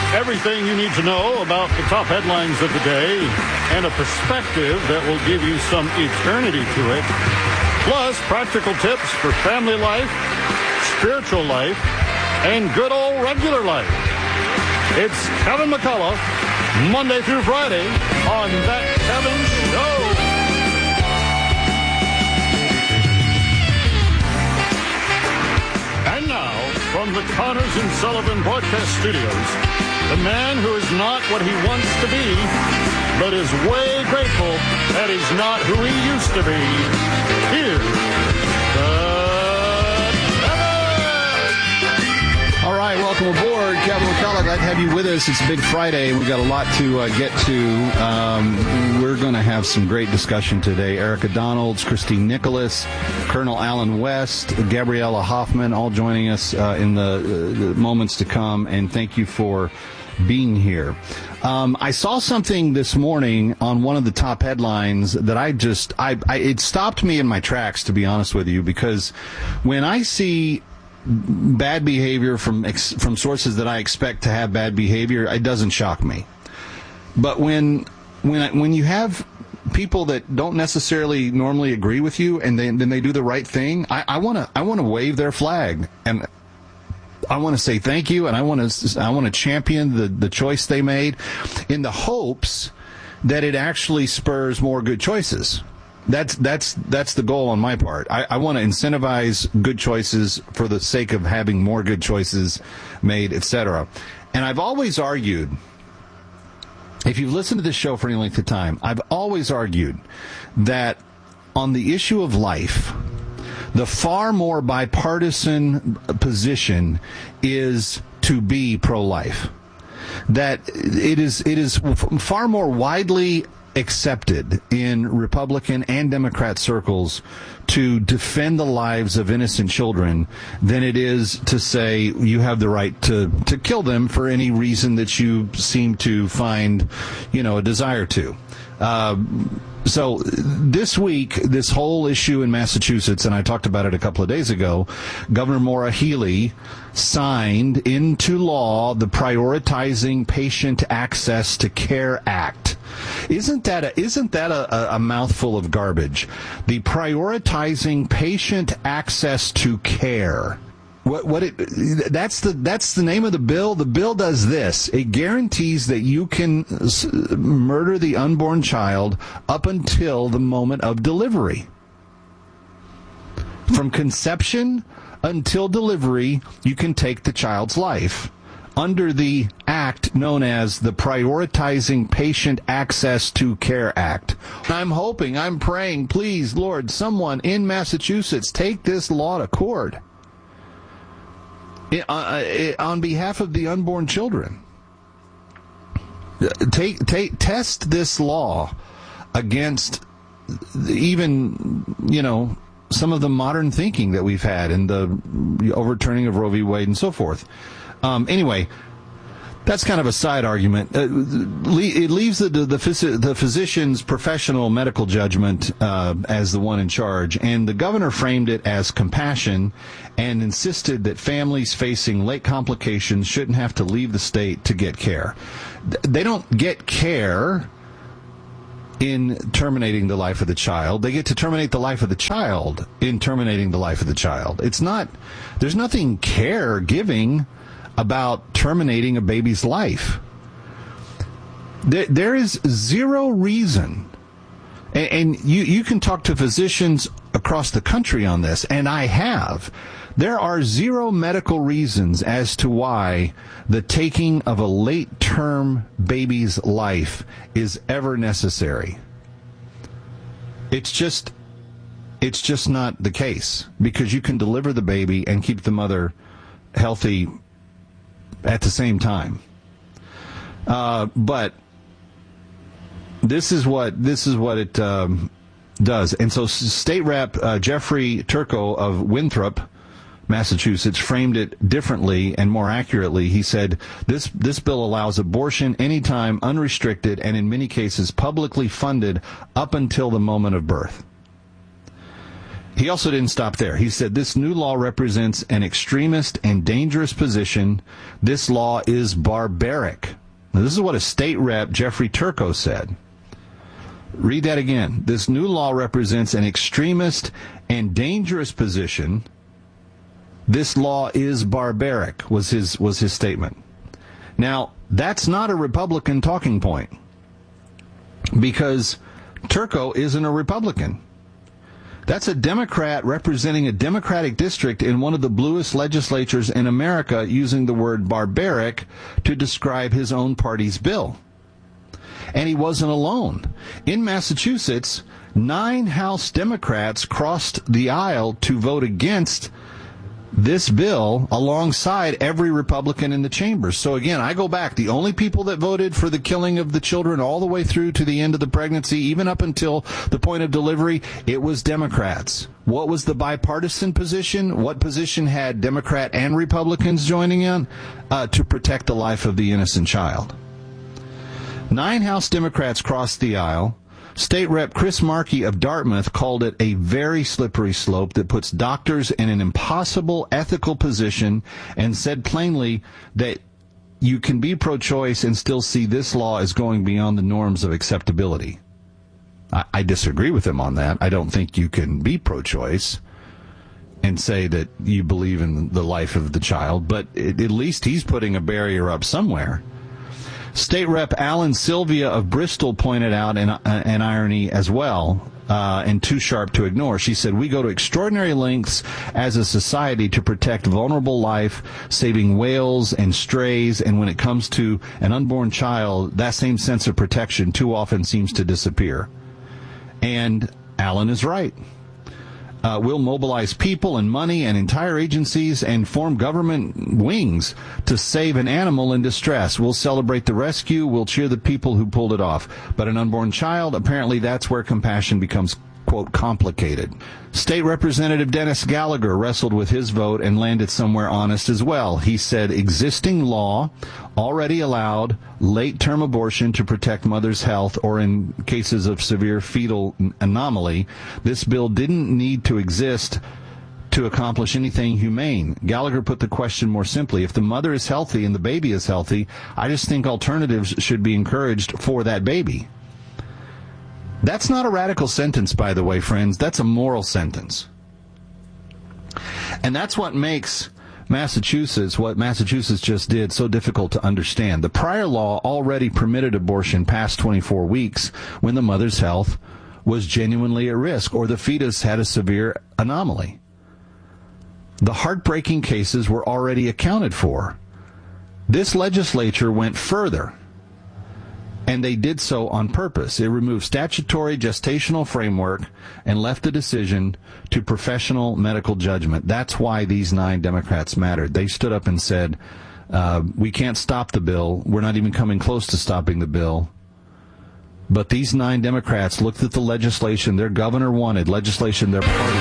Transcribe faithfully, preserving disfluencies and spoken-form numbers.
Everything you need to know about the top headlines of the day and a perspective that will give you some eternity to it. Plus, practical tips for family life, spiritual life, and good old regular life. It's Kevin McCullough, Monday through Friday on That Kevin Show. And now, from the Connors and Sullivan Broadcast Studios, the man who is not what he wants to be, but is way grateful that he's not who he used to be. Here's the Kevin! All right, welcome aboard, Kevin McCullough. Glad to have you with us. It's a big Friday. We've got a lot to uh, get to. Um, we're going to have some great discussion today. Erica Donalds, Christine Nicholas, Colonel Alan West, Gabriella Hoffman, all joining us uh, in the, uh, the moments to come. And thank you for being here. Um, I saw something this morning on one of the top headlines that I just, I, I, it stopped me in my tracks, to be honest with you, because when I see bad behavior from ex, from sources that I expect to have bad behavior, it doesn't shock me. But when when I, when you have people that don't necessarily normally agree with you, and then then they do the right thing, I want to I want to wave their flag, and I want to say thank you, and I want to I want to champion the, the choice they made, in the hopes that it actually spurs more good choices. That's that's that's the goal on my part. I, I want to incentivize good choices for the sake of having more good choices made, et cetera. And I've always argued, if you've listened to this show for any length of time, I've always argued that on the issue of life, the far more bipartisan position is to be pro-life. That it is it is far more widely accepted in Republican and Democrat circles to defend the lives of innocent children than it is to say you have the right to, to kill them for any reason that you seem to find, you know, a desire to. Uh, so this week, this whole issue in Massachusetts, and I talked about it a couple of days ago, Governor Maura Healey signed into law the Prioritizing Patient Access to Care Act. Isn't that a, isn't that a, a mouthful of garbage? The Prioritizing Patient Access to Care. What, what it, that's the that's the name of the bill. The bill does this. It guarantees that you can s- murder the unborn child up until the moment of delivery. From conception until delivery, you can take the child's life under the act known as the Prioritizing Patient Access to Care Act. I'm hoping, I'm praying, please, Lord, someone in Massachusetts take this law to court. It, uh, it, on behalf of the unborn children. Take, take, test this law against even, you know, some of the modern thinking that we've had and the overturning of Roe v. Wade and so forth. Um, anyway, that's kind of a side argument. Uh, it leaves the the, the, the physician's professional medical judgment uh, as the one in charge, and the governor framed it as compassion and insisted that families facing late complications shouldn't have to leave the state to get care. They don't get care in terminating the life of the child. They get to terminate the life of the child in terminating the life of the child. It's not, there's nothing care-giving about terminating a baby's life. There, there is zero reason, and, and you, you can talk to physicians across the country on this, and I have. There are zero medical reasons as to why the taking of a late-term baby's life is ever necessary. It's just, it's just not the case, because you can deliver the baby and keep the mother healthy at the same time. Uh, but this is what this is what it um, does. And so State Rep uh, Jeffrey Turco of Winthrop, Massachusetts, framed it differently and more accurately. He said, this this bill allows abortion anytime, unrestricted, and in many cases publicly funded up until the moment of birth. he also didn't stop there. He said, this new law represents an extremist and dangerous position. This law is barbaric. Now, this is what a state rep, Jeffrey Turco, said. Read that again. This new law represents an extremist and dangerous position. This law is barbaric, was his was his statement. Now, that's not a Republican talking point, because Turco isn't a Republican. That's a Democrat representing a Democratic district in one of the bluest legislatures in America, using the word barbaric to describe his own party's bill. And he wasn't alone. In Massachusetts, nine House Democrats crossed the aisle to vote against this bill alongside every Republican in the chamber. So again, I go back. The only people that voted for the killing of the children all the way through to the end of the pregnancy, even up until the point of delivery, it was Democrats. What was the bipartisan position? What position had Democrat and Republicans joining in? Uh, to protect the life of the innocent child. Nine House Democrats crossed the aisle. State Rep Chris Markey of Dartmouth called it a very slippery slope that puts doctors in an impossible ethical position, and said plainly that you can be pro-choice and still see this law as going beyond the norms of acceptability. I, I disagree with him on that. I don't think you can be pro-choice and say that you believe in the life of the child, but it, at least he's putting a barrier up somewhere. State Rep Alan Sylvia of Bristol pointed out an, uh, an irony as well, uh, and too sharp to ignore. She said, we go to extraordinary lengths as a society to protect vulnerable life, saving whales and strays, and when it comes to an unborn child, that same sense of protection too often seems to disappear. And Alan is right. Uh, we'll mobilize people and money and entire agencies and form government wings to save an animal in distress. We'll celebrate the rescue. We'll cheer the people who pulled it off. But an unborn child, apparently that's where compassion becomes, quote, complicated. State Representative Dennis Gallagher wrestled with his vote and landed somewhere honest as well. He said existing law already allowed late-term abortion to protect mother's health, or in cases of severe fetal anomaly. This bill didn't need to exist to accomplish anything humane. Gallagher put the question more simply. If the mother is healthy and the baby is healthy, I just think alternatives should be encouraged for that baby. That's not a radical sentence, by the way, friends. That's a moral sentence. And that's what makes Massachusetts, what Massachusetts just did, so difficult to understand. The prior law already permitted abortion past twenty-four weeks when the mother's health was genuinely at risk or the fetus had a severe anomaly. The heartbreaking cases were already accounted for. This legislature went further, and they did so on purpose. It removed statutory gestational framework and left the decision to professional medical judgment. That's why these nine Democrats mattered. They stood up and said, uh, we can't stop the bill. We're not even coming close to stopping the bill. But these nine Democrats looked at the legislation their governor wanted, legislation their party